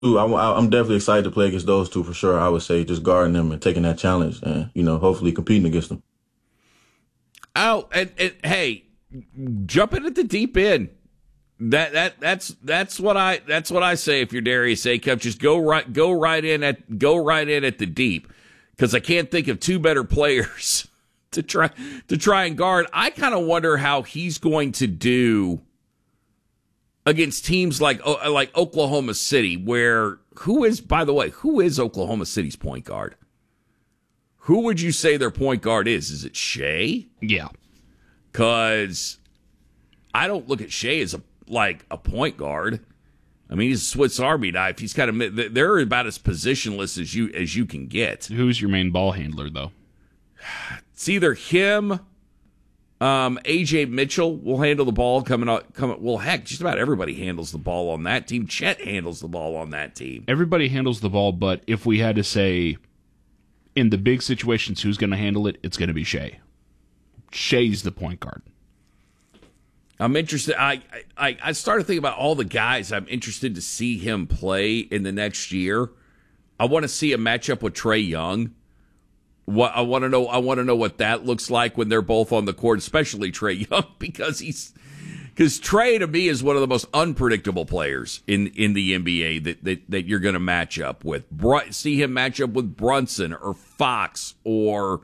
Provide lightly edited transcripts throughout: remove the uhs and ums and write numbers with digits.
I'm definitely excited to play against those two for sure. I would say just guarding them and taking that challenge and, hopefully competing against them. Oh, and hey, jumping at the deep end. That's what I say. If you're Darius Acup, just go right in at the deep, because I can't think of two better players to try and guard. I kind of wonder how he's going to do against teams like Oklahoma City, who is Oklahoma City's point guard? Who would you say their point guard is? Is it Shea? Yeah. Because I don't look at Shea as a point guard. I mean, he's a Swiss Army knife. He's kind of, they're about as positionless as you can get. Who's your main ball handler, though? It's either him, AJ Mitchell will handle the ball well, heck, just about everybody handles the ball on that team. Chet handles the ball on that team. Everybody handles the ball, but if we had to say in the big situations who's going to handle it, it's going to be Shea. Shea's the point guard. I'm interested. I started thinking about all the guys I'm interested to see him play in the next year. I want to see a matchup with Trae Young. I want to know what that looks like when they're both on the court, especially Trae Young, because Trae to me is one of the most unpredictable players in the NBA that you're going to match up with. See him match up with Brunson or Fox or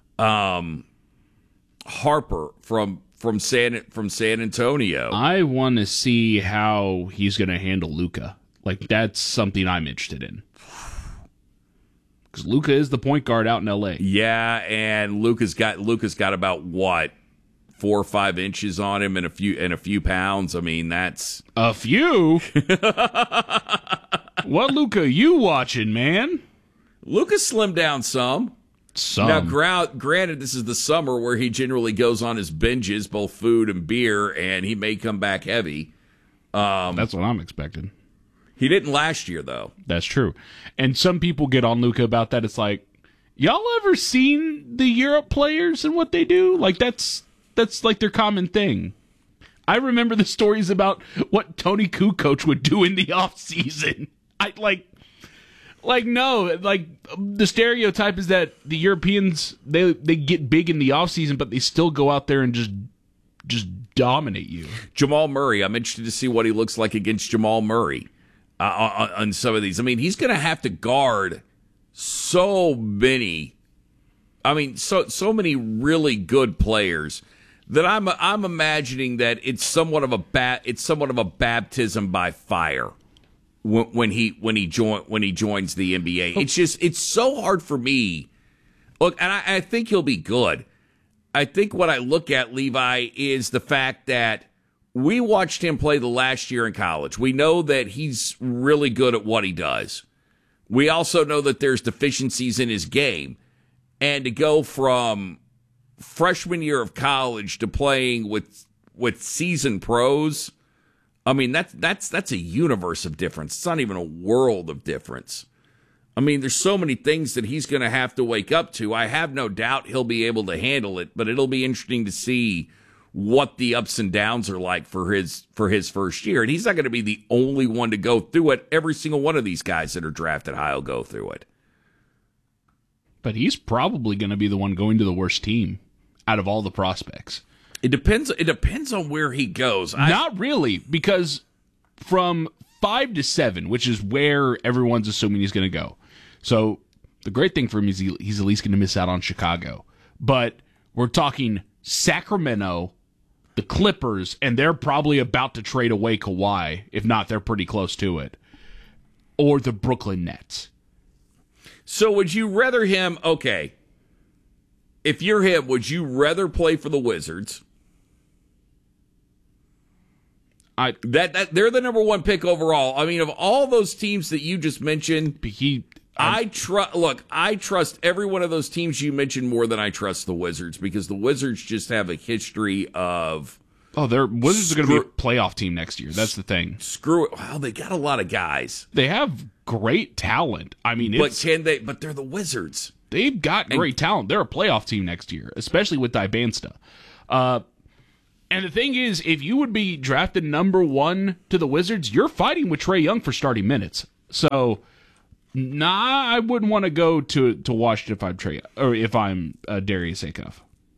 Harper from San Antonio. I want to see how he's going to handle Luka. That's something I'm interested in. Because Luka is the point guard out in L.A. Yeah, and Luka's got about what, 4 or 5 inches on him and a few pounds. I mean, that's a few. What Luka you watching, man? Luka slimmed down some. Now, granted, this is the summer where he generally goes on his binges, both food and beer, and he may come back heavy. That's what I'm expecting. He didn't last year, though. That's true. And some people get on Luka about that. It's like, y'all ever seen the Europe players and what they do? That's like their common thing. I remember the stories about what Tony Kukoc would do in the offseason. The stereotype is that the Europeans, they get big in the offseason, but they still go out there and just dominate you. Jamal Murray, I'm interested to see what he looks like against Jamal Murray on some of these. I mean, he's going to have to guard so many really good players that I'm imagining that it's somewhat of a baptism by fire when he joins the NBA. It's so hard for me. Look, and I think he'll be good. I think what I look at, Levi, is the fact that we watched him play the last year in college. We know that he's really good at what he does. We also know that there's deficiencies in his game. And to go from freshman year of college to playing with seasoned pros, I mean, that's a universe of difference. It's not even a world of difference. I mean, there's so many things that he's going to have to wake up to. I have no doubt he'll be able to handle it, but it'll be interesting to see what the ups and downs are like for his first year. And he's not going to be the only one to go through it. Every single one of these guys that are drafted high will go through it. But he's probably going to be the one going to the worst team out of all the prospects. It depends on where he goes. Not really, because from 5 to 7, which is where everyone's assuming he's going to go. So the great thing for him is he's at least going to miss out on Chicago. But we're talking Sacramento, the Clippers, and they're probably about to trade away Kawhi. If not, they're pretty close to it. Or the Brooklyn Nets. So would you rather him, okay, if you're him, would you rather play for the Wizards? They're the number 1 pick overall. I mean, of all those teams that you just mentioned, I trust every one of those teams you mentioned more than I trust the Wizards, because the Wizards just have a history of... Oh, their Wizards are going to be a playoff team next year. That's the thing. Screw it. Wow, they got a lot of guys. They have great talent. I mean, but they're the Wizards. They've got great talent. They're a playoff team next year, especially with Dibansta. And the thing is, if you would be drafted number 1 to the Wizards, you're fighting with Trae Young for starting minutes. So, nah, I wouldn't want to go to Washington if I'm Darius Acuff.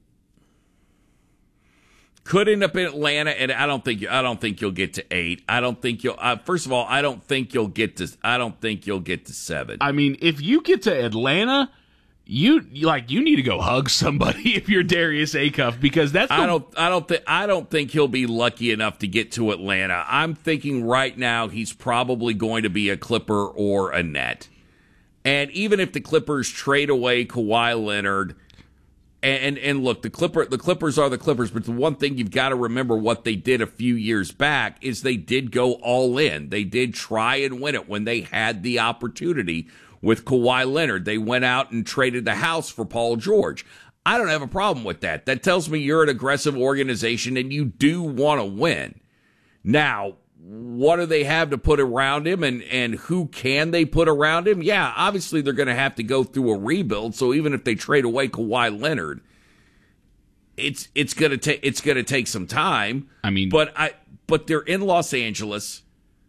Could end up in Atlanta, and I don't think you'll get to 8. I don't think you'll. First of all, I don't think you'll get to 7. I mean, if you get to Atlanta, you need to go hug somebody if you're Darius Acuff, because that's I don't think he'll be lucky enough to get to Atlanta. I'm thinking right now he's probably going to be a Clipper or a Net. And even if the Clippers trade away Kawhi Leonard, and look, the Clippers are the Clippers, but the one thing you've got to remember what they did a few years back is they did go all in. They did try and win it when they had the opportunity with Kawhi Leonard. They went out and traded the house for Paul George. I don't have a problem with that. That tells me you're an aggressive organization and you do want to win. Now, what do they have to put around him, and who can they put around him? Yeah, obviously they're going to have to go through a rebuild. So even if they trade away Kawhi Leonard, it's going to take some time. I mean, but they're in Los Angeles,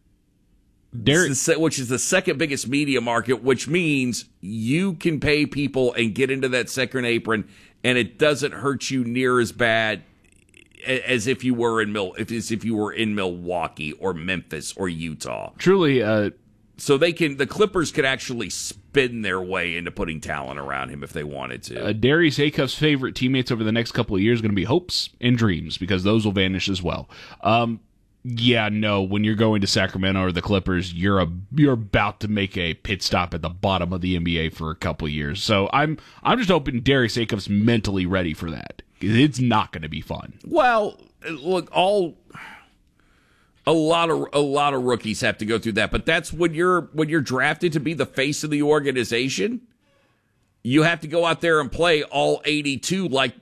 which is the second biggest media market, which means you can pay people and get into that second apron, and it doesn't hurt you near as bad as if you were in Milwaukee or Memphis or Utah. Truly, so the Clippers could actually spin their way into putting talent around him if they wanted to. Darius Acuff's favorite teammates over the next couple of years are going to be hopes and dreams, because those will vanish as well. Yeah, no, when you're going to Sacramento or the Clippers, you're about to make a pit stop at the bottom of the NBA for a couple of years. So I'm just hoping Darius Acuff's mentally ready for that. It's not going to be fun. Well, look, a lot of rookies have to go through that, but that's when you're drafted to be the face of the organization. You have to go out there and play all 82 like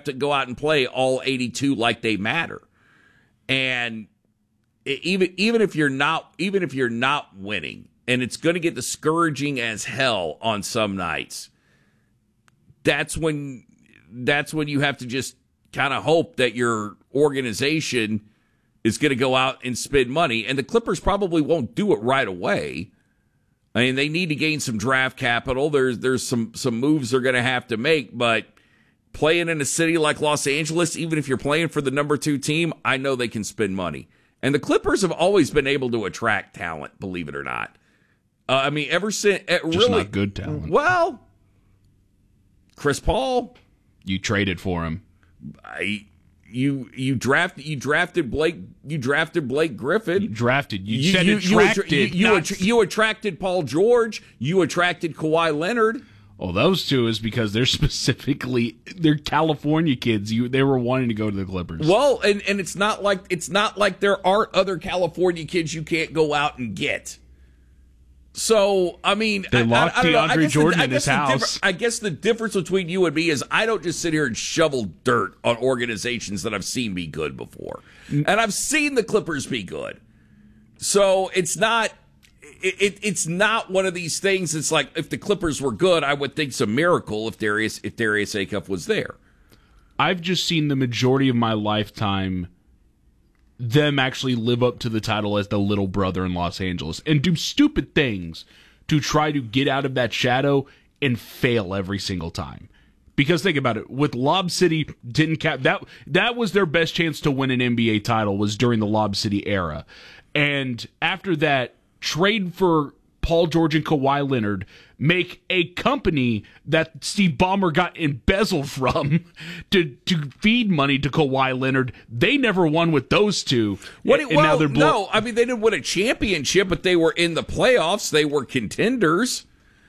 they matter. And even if you're not winning, and it's going to get discouraging as hell on some nights, that's when you have to just kind of hope that your organization is going to go out and spend money. And the Clippers probably won't do it right away. I mean, they need to gain some draft capital. There's some moves they're going to have to make, but playing in a city like Los Angeles, even if you're playing for the number 2 team, I know they can spend money. And the Clippers have always been able to attract talent, believe it or not. I mean, ever since just not good talent. Well, Chris Paul, you traded for him. You drafted Blake Griffin. You attracted Paul George. You attracted Kawhi Leonard. Oh, those two is because they're California kids. They were wanting to go to the Clippers. Well, and it's not like there aren't other California kids you can't go out and get. So, I mean, they locked DeAndre Jordan in his house. I guess the difference between you and me is I don't just sit here and shovel dirt on organizations that I've seen be good before. And I've seen the Clippers be good. So it's not one of these things. It's like if the Clippers were good, I would think it's a miracle if Darius Acuff was there. I've just seen the majority of my lifetime them actually live up to the title as the little brother in Los Angeles and do stupid things to try to get out of that shadow and fail every single time. Because think about it, with Lob City didn't cap that was their best chance to win an NBA title was during the Lob City era. And after that, trade for Paul George and Kawhi Leonard, make a company that Steve Ballmer got embezzled from to feed money to Kawhi Leonard. They never won with those two. No, I mean, they didn't win a championship, but they were in the playoffs. They were contenders.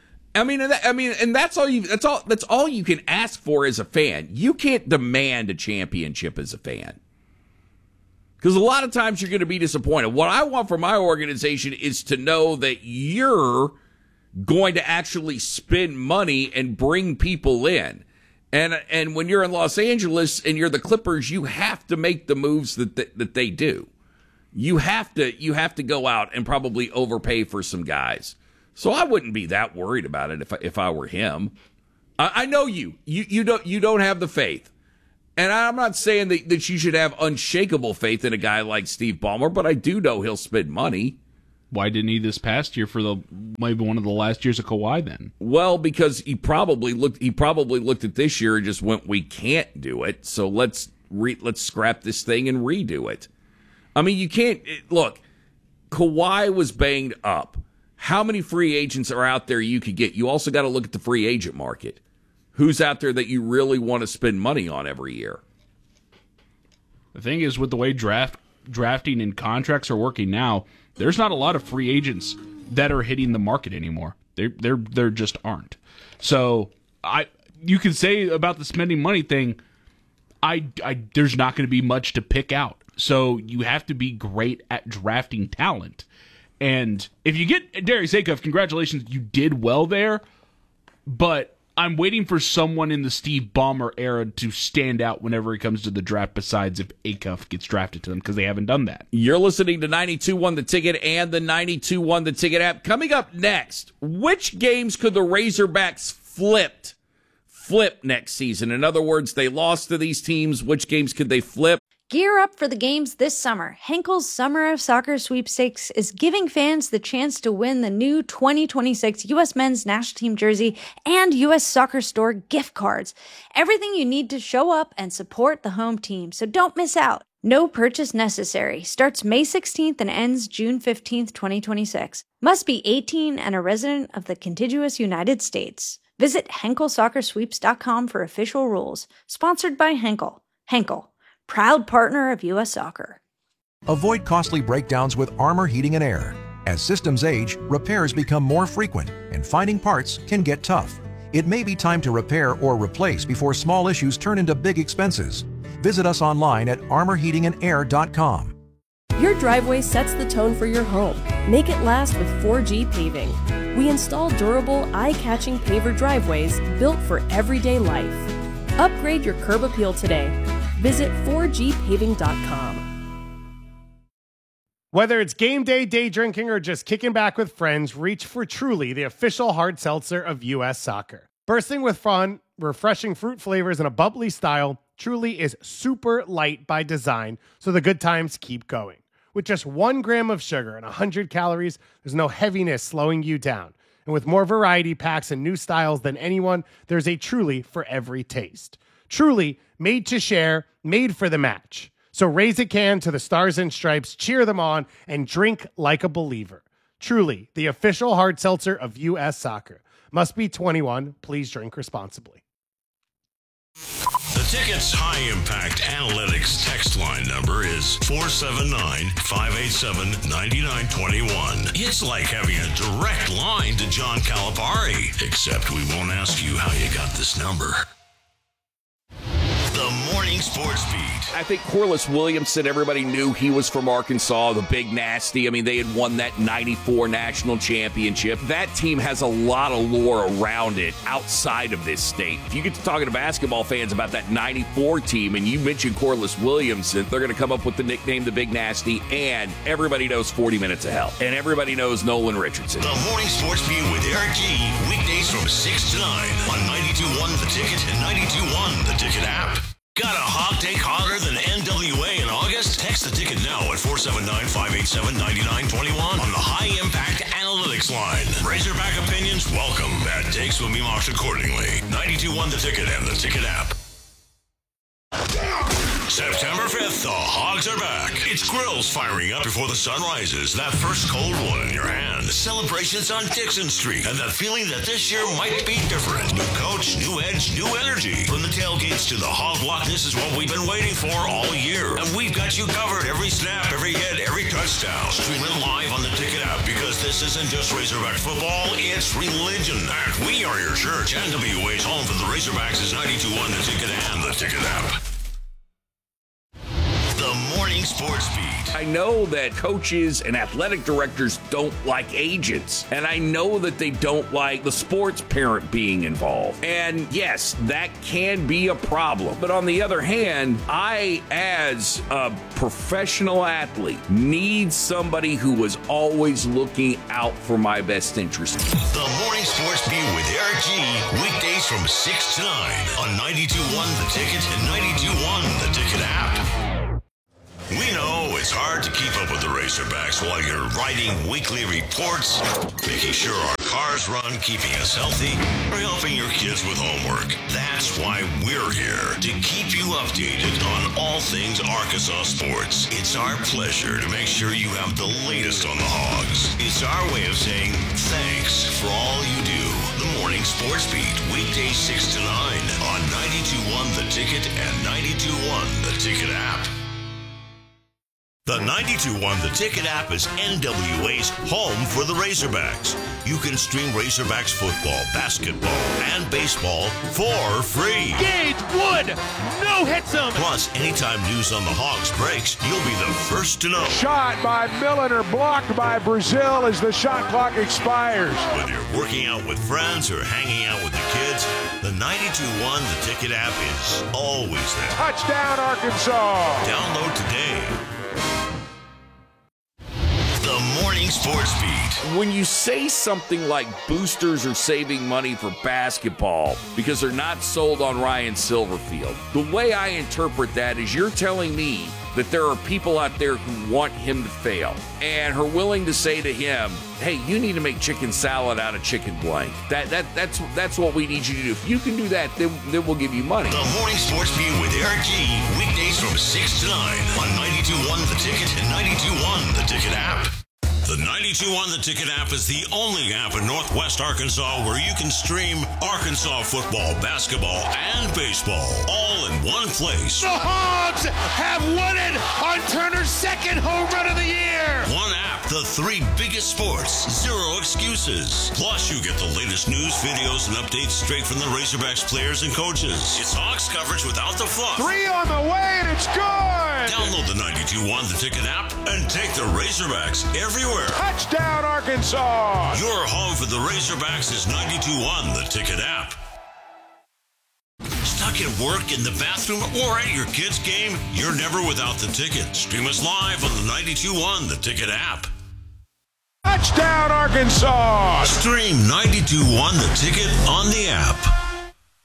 And that's all you can ask for as a fan. You can't demand a championship as a fan. Because a lot of times you're going to be disappointed. What I want for my organization is to know that you're going to actually spend money and bring people in. And when you're in Los Angeles and you're the Clippers, you have to make the moves that they do. You have to go out and probably overpay for some guys. So I wouldn't be that worried about it if I were him. I know you don't have the faith. And I'm not saying that you should have unshakable faith in a guy like Steve Ballmer, but I do know he'll spend money. Why didn't he this past year for maybe one of the last years of Kawhi then? Well, because he probably looked at this year and just went, we can't do it, so let's scrap this thing and redo it. I mean, you can't look. Kawhi was banged up. How many free agents are out there you could get? You also got to look at the free agent market. Who's out there that you really want to spend money on every year? The thing is, with the way drafting and contracts are working now, there's not a lot of free agents that are hitting the market anymore. There just aren't. So you can say about the spending money thing, there's not going to be much to pick out. So you have to be great at drafting talent. And if you get Darius Acuff, congratulations, you did well there. But I'm waiting for someone in the Steve Ballmer era to stand out whenever it comes to the draft, besides if Acuff gets drafted to them, because they haven't done that. You're listening to 92.1 The Ticket and the 92.1 The Ticket app. Coming up next, which games could the Razorbacks flip next season? In other words, they lost to these teams. Which games could they flip? Gear up for the games this summer. Henkel's Summer of Soccer Sweepstakes is giving fans the chance to win the new 2026 U.S. Men's National Team jersey and U.S. Soccer Store gift cards. Everything you need to show up and support the home team, so don't miss out. No purchase necessary. Starts May 16th and ends June 15th, 2026. Must be 18 and a resident of the contiguous United States. Visit HenkelSoccerSweeps.com for official rules. Sponsored by Henkel. Henkel, proud partner of U.S. Soccer. Avoid costly breakdowns with Armor Heating and Air. As systems age, repairs become more frequent, and finding parts can get tough. It may be time to repair or replace before small issues turn into big expenses. Visit us online at armorheatingandair.com. Your driveway sets the tone for your home. Make it last with 4G Paving. We install durable, eye-catching paver driveways built for everyday life. Upgrade your curb appeal today. Visit 4gpaving.com. Whether it's game day drinking, or just kicking back with friends, reach for Truly, the official hard seltzer of U.S. Soccer. Bursting with fun, refreshing fruit flavors, and a bubbly style, Truly is super light by design, so the good times keep going. With just 1 gram of sugar and 100 calories, there's no heaviness slowing you down. And with more variety packs and new styles than anyone, there's a Truly for every taste. Truly, made to share, made for the match. So raise a can to the Stars and Stripes, cheer them on, and drink like a believer. Truly, the official hard seltzer of U.S. Soccer. Must be 21. Please drink responsibly. The Ticket's high-impact analytics text line number is 479-587-9921. It's like having a direct line to John Calipari, except we won't ask you how you got this number. The Morning Sports Beat. I think Corliss Williamson, everybody knew he was from Arkansas, the Big Nasty. I mean, they had won that 94 national championship. That team has a lot of lore around it outside of this state. If you get to talking to basketball fans about that 94 team and you mention Corliss Williamson, they're going to come up with the nickname the Big Nasty, and everybody knows 40 Minutes of Hell. And everybody knows Nolan Richardson. The Morning Sports Beat with Eric G. Weekdays from 6 to 9 on 92.1 The Ticket and 92.1 The Ticket app. Got a hog take hotter than NWA in August? Text the ticket now at 479-587-9921 on the High Impact Analytics line. Razorback opinions welcome. Bad takes will be marked accordingly. 92.1 The Ticket and the Ticket app. September 5th, the Hogs are back. It's grills firing up before the sun rises. That first cold one in your hand. Celebrations on Dixon Street. And that feeling that this year might be different. New coach, new edge, new energy. From the tailgates to the hog block, this is what we've been waiting for all year. And we've got you covered every snap, every hit, every touchdown. Stream it live on the Ticket app, because this isn't just Razorback football, it's religion. And we are your church. NWA's home for the Razorbacks is 92.1 The Ticket and the Ticket app. The Morning Sports Beat. I know that coaches and athletic directors don't like agents, and I know that they don't like the sports parent being involved. And yes, that can be a problem. But on the other hand, I, as a professional athlete, need somebody who is always looking out for my best interest. The Morning Sports Beat with Eric G. Weekdays from 6 to 9 on 92.1 The Ticket and 92.1 The Ticket app. We know it's It's hard to keep up with the Razorbacks while you're writing weekly reports, making sure our cars run, keeping us healthy, or helping your kids with homework. That's why we're here, to keep you updated on all things Arkansas sports. It's our pleasure to make sure you have the latest on the Hogs. It's our way of saying thanks for all you do. The Morning Sports Beat, weekdays 6 to 9 on 92.1 The Ticket and 92.1 The Ticket app. The 92.1 The Ticket app is NWA's home for the Razorbacks. You can stream Razorbacks football, basketball, and baseball for free. Gage Wood, no hits him. Plus, anytime news on the Hogs breaks, you'll be the first to know. Shot by Milliner, blocked by Brazil as the shot clock expires. Whether you're working out with friends or hanging out with the kids, the 92.1 The Ticket app is always there. Touchdown, Arkansas. Download today. The Morning Sports Beat. When you say something like boosters are saving money for basketball because they're not sold on Ryan Silverfield, the way I interpret that is you're telling me that there are people out there who want him to fail and are willing to say to him, hey, you need to make chicken salad out of chicken blank. That's what we need you to do. If you can do that, then we'll give you money. The Morning Sports Beat with Eric G. Weekdays from 6 to 9 on 92.1 The Ticket and 92.1 The Ticket app. The 92.1 The Ticket app is the only app in Northwest Arkansas where you can stream Arkansas football, basketball, and baseball all in one place. The Hogs have won it on Turner's second home run of the year. One app, the three biggest sports, zero excuses. Plus, you get the latest news, videos, and updates straight from the Razorbacks players and coaches. It's Hogs coverage without the fluff. 3 on the way, and it's good. Download the 92.1 The Ticket app and take the Razorbacks everywhere. Touchdown, Arkansas. Your home for the Razorbacks is 92.1 The Ticket app. Stuck at work, in the bathroom, or at your kid's game? You're never without The Ticket. Stream us live on the 92.1 The Ticket app. Touchdown, Arkansas. Stream 92.1 The Ticket on the app.